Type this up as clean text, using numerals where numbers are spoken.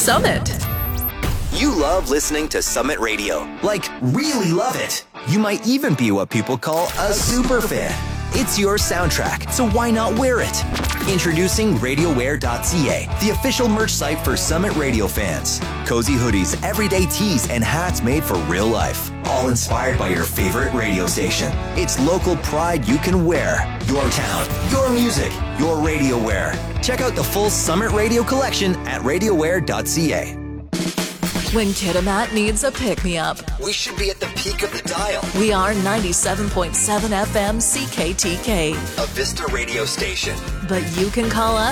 Summit. You love listening to Summit Radio. Like, really love it. You might even be what people call a super fan. It's your soundtrack, so why not wear it? Introducing RadioWear.ca, the official merch site for Summit Radio fans. Cozy hoodies, everyday tees, and hats made for real life. All inspired by your favorite radio station. It's local pride you can wear. Your town, your music, your radio wear. Check out the full Summit Radio collection at RadioWear.ca. When Kitimat needs a pick-me-up, We should be at the peak of the dial. we are 97.7 FM CKTK. A Vista radio station. But you can call us